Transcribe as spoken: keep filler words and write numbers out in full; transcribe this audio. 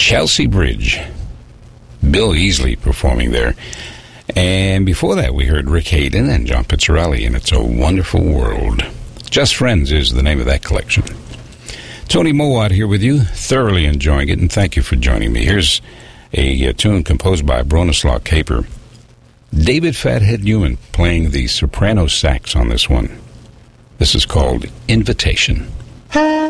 Chelsea Bridge. Bill Easley performing there. And before that, we heard Rick Hayden and John Pizzarelli, and It's a Wonderful World. Just Friends is the name of that collection. Tony Mowat here with you, thoroughly enjoying it, and thank you for joining me. Here's a, a tune composed by Bronislaw Kaper. David Fathead Newman playing the soprano sax on this one. This is called Invitation. Thank